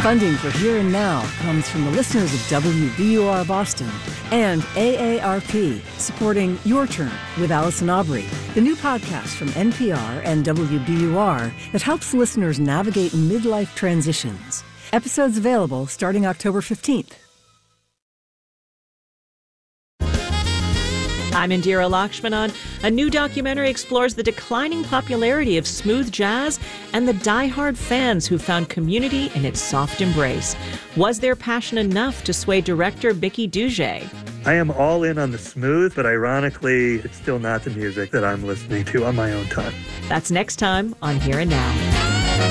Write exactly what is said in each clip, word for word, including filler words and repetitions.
Funding for Here and Now comes from the listeners of W B U R Boston and A A R P, supporting Your Turn with Allison Aubrey, the new podcast from N P R and W B U R that helps listeners navigate midlife transitions. Episodes available starting October fifteenth. I'm Indira Lakshmanan. A new documentary explores the declining popularity of smooth jazz and the diehard fans who found community in its soft embrace. Was their passion enough to sway director Bicky Duget? I am all in on the smooth, but ironically, it's still not the music that I'm listening to on my own time. That's next time on Here and Now.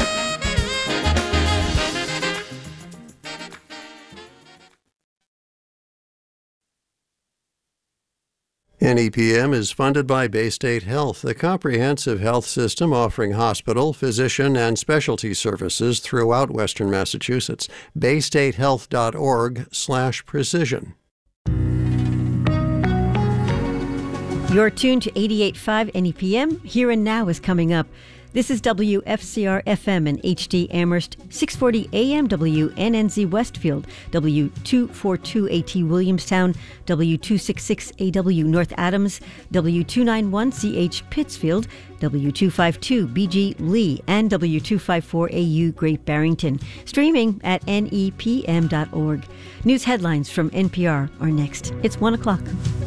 N E P M is funded by Baystate Health, the comprehensive health system offering hospital, physician, and specialty services throughout Western Massachusetts. baystatehealth.org slash precision. You're tuned to eighty-eight point five N E P M. Here and Now is coming up. This is W F C R F M in H D Amherst, six forty A M W N N Z Westfield, W two forty-two A T Williamstown, W two sixty-six A W North Adams, W two ninety-one C H Pittsfield, W two fifty-two B G Lee, and W two fifty-four A U Great Barrington. Streaming at N E P M dot org. News headlines from N P R are next. It's one o'clock.